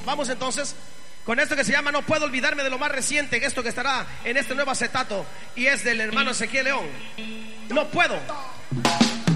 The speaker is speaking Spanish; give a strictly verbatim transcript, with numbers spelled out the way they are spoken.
Vamos entonces con esto que se llama No puedo olvidarme de lo más reciente, esto que estará en este nuevo acetato y es del hermano Ezequiel León. No puedo